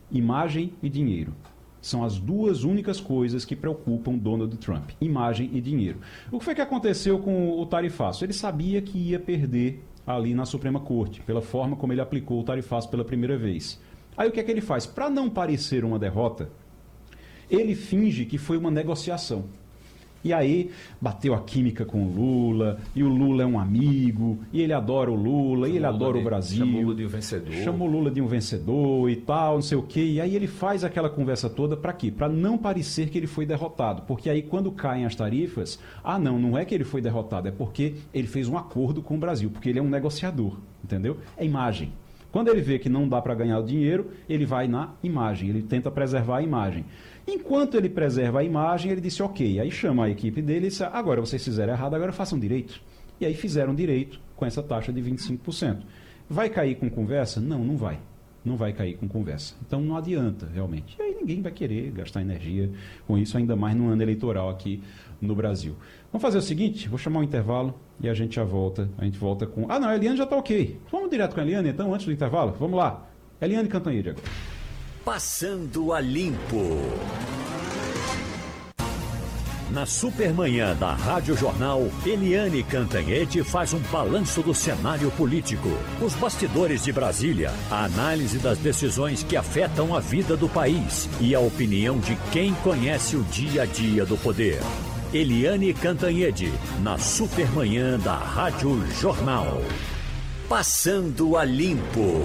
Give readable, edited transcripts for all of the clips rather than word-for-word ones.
Imagem e dinheiro. São as duas únicas coisas que preocupam Donald Trump, imagem e dinheiro. O que foi que aconteceu com o tarifaço? Ele sabia que ia perder ali na Suprema Corte, pela forma como ele aplicou o tarifaço pela primeira vez. Aí o que é que ele faz? Para não parecer uma derrota, ele finge que foi uma negociação. E aí bateu a química com o Lula, e o Lula é um amigo, e ele adora o Lula, e ele adora o Brasil. Chamou o Lula de um vencedor. Chamou o Lula de um vencedor e tal, não sei o quê. E aí ele faz aquela conversa toda para quê? Para não parecer que ele foi derrotado. Porque aí quando caem as tarifas, não é que ele foi derrotado, é porque ele fez um acordo com o Brasil, porque ele é um negociador, entendeu? É imagem. Quando ele vê que não dá para ganhar o dinheiro, ele vai na imagem, ele tenta preservar a imagem. Enquanto ele preserva a imagem, ele disse ok. Aí chama a equipe dele e disse, agora vocês fizeram errado, agora façam direito. E aí fizeram direito com essa taxa de 25%. Vai cair com conversa? Não, não vai. Não vai cair com conversa. Então não adianta, realmente. E aí ninguém vai querer gastar energia com isso, ainda mais no ano eleitoral aqui no Brasil. Vamos fazer o seguinte, vou chamar um intervalo e a gente já volta. A gente volta com... não, a Eliane já está ok. Vamos direto com a Eliane, então, antes do intervalo? Vamos lá. Eliane Cantanhede agora. Passando a Limpo. Na Supermanhã da Rádio Jornal, Eliane Cantanhede faz um balanço do cenário político, os bastidores de Brasília, a análise das decisões que afetam a vida do país e a opinião de quem conhece o dia a dia do poder. Eliane Cantanhede, na Supermanhã da Rádio Jornal. Passando a Limpo.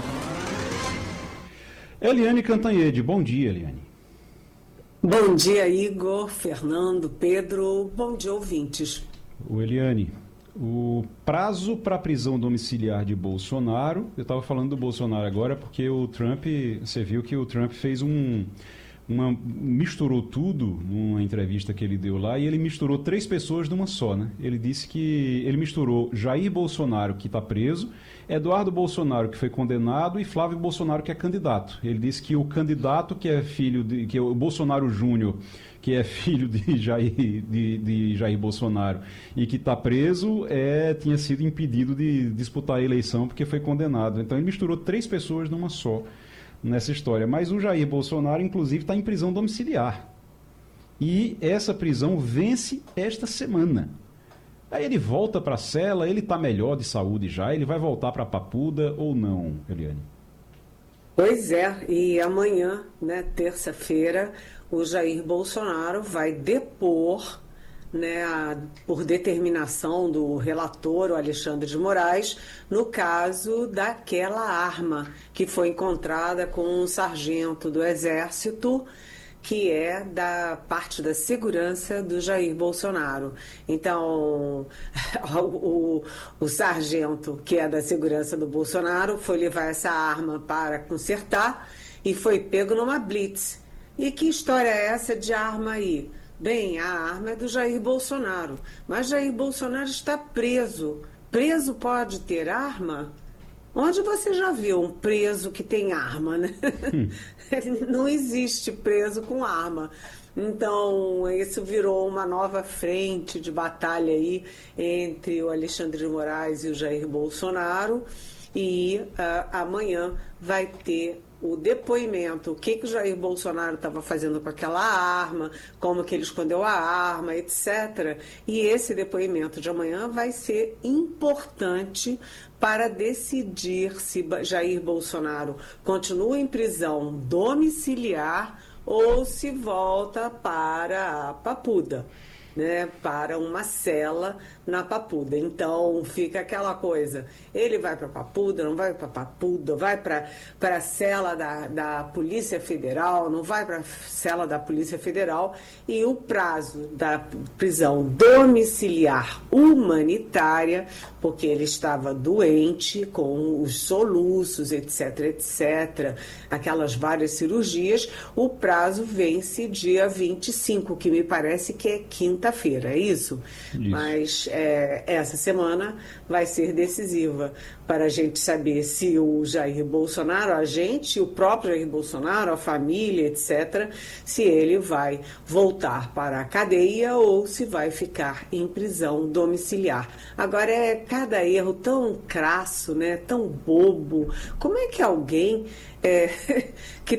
Eliane Cantanhede, bom dia, Eliane. Bom dia, Igor, Fernando, Pedro, bom dia, ouvintes. Eliane, o prazo para a prisão domiciliar de Bolsonaro, eu estava falando do Bolsonaro agora porque o Trump, você viu que o Trump fez misturou tudo numa entrevista que ele deu lá e ele misturou 3 pessoas numa só, né? Ele disse que ele misturou Jair Bolsonaro, que está preso, Eduardo Bolsonaro, que foi condenado, e Flávio Bolsonaro, que é candidato. Ele disse que o candidato, que é filho de... que é o Bolsonaro Júnior, que é filho de Jair Bolsonaro e que está preso, tinha sido impedido de disputar a eleição porque foi condenado. Então ele misturou 3 pessoas numa só nessa história. Mas o Jair Bolsonaro, inclusive, está em prisão domiciliar. E essa prisão vence esta semana. Aí ele volta para a cela, ele está melhor de saúde já, ele vai voltar para Papuda ou não, Eliane? Pois é, e amanhã, né, terça-feira, o Jair Bolsonaro vai depor, né, por determinação do relator, o Alexandre de Moraes, no caso daquela arma que foi encontrada com um sargento do Exército, que é da parte da segurança do Jair Bolsonaro. Então, o sargento, que é da segurança do Bolsonaro, foi levar essa arma para consertar e foi pego numa blitz. E que história é essa de arma aí? Bem, a arma é do Jair Bolsonaro, mas Jair Bolsonaro está preso. Preso pode ter arma? Onde você já viu um preso que tem arma, né? Não existe preso com arma. Então, isso virou uma nova frente de batalha aí entre o Alexandre de Moraes e o Jair Bolsonaro. E amanhã vai ter o depoimento, o que o Jair Bolsonaro estava fazendo com aquela arma, como que ele escondeu a arma, etc. E esse depoimento de amanhã vai ser importante para decidir se Jair Bolsonaro continua em prisão domiciliar ou se volta para a Papuda, né, para uma cela na Papuda. Então fica aquela coisa, ele vai para Papuda, não vai para Papuda, vai para a cela da Polícia Federal, não vai para a cela da Polícia Federal, e o prazo da prisão domiciliar humanitária, porque ele estava doente, com os soluços, etc, aquelas várias cirurgias, o prazo vence dia 25, que me parece que é quinta-feira, é isso? Mas essa semana vai ser decisiva para a gente saber se o Jair Bolsonaro, o próprio Jair Bolsonaro, a família, etc., se ele vai voltar para a cadeia ou se vai ficar em prisão domiciliar. Agora, é cada erro tão crasso, né, tão bobo. Como é que alguém que